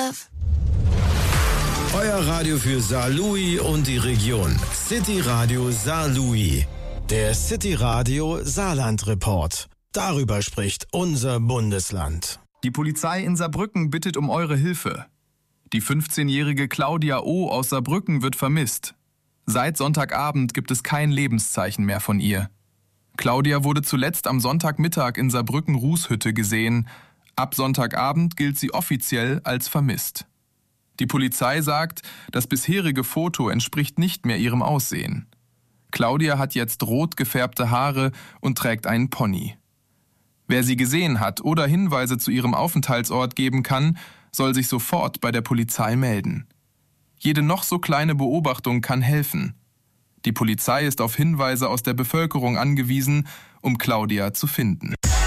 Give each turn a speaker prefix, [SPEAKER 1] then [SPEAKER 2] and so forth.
[SPEAKER 1] F.
[SPEAKER 2] Euer Radio für Saarlouis und die Region. City Radio Saarlouis. Der City Radio Saarland Report. Darüber spricht unser Bundesland.
[SPEAKER 3] Die Polizei in Saarbrücken bittet um eure Hilfe. Die 15-jährige Claudia O. aus Saarbrücken wird vermisst. Seit Sonntagabend gibt es kein Lebenszeichen mehr von ihr. Claudia wurde zuletzt am Sonntagmittag in Saarbrücken-Rußhütte gesehen. Ab Sonntagabend gilt sie offiziell als vermisst. Die Polizei sagt, das bisherige Foto entspricht nicht mehr ihrem Aussehen. Claudia hat jetzt rot gefärbte Haare und trägt einen Pony. Wer sie gesehen hat oder Hinweise zu ihrem Aufenthaltsort geben kann, soll sich sofort bei der Polizei melden. Jede noch so kleine Beobachtung kann helfen. Die Polizei ist auf Hinweise aus der Bevölkerung angewiesen, um Claudia zu finden.